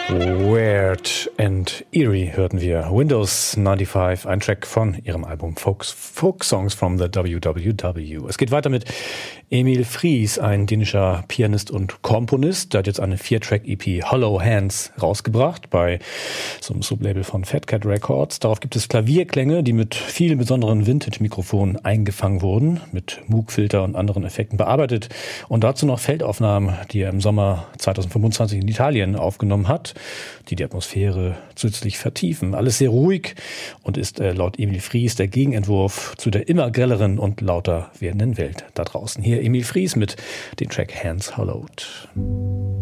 Weird and Eerie hörten wir. Windows 95, ein Track von ihrem Album Folk Songs from the WWW. Es geht weiter mit Emil Fries, ein dänischer Pianist und Komponist. Der hat jetzt eine 4-Track-EP Hollow Hands rausgebracht bei so einem Sublabel von Fat Cat Records. Darauf gibt es Klavierklänge, die mit vielen besonderen Vintage-Mikrofonen eingefangen wurden, mit Moog-Filter und anderen Effekten bearbeitet. Und dazu noch Feldaufnahmen, die er im Sommer 2025 in Italien aufgenommen hat, die die Atmosphäre zusätzlich vertiefen. Alles sehr ruhig und ist laut Emil Fries der Gegenentwurf zu der immer grelleren und lauter werdenden Welt da draußen. Hier Emil Fries mit dem Track Hands Hollowed.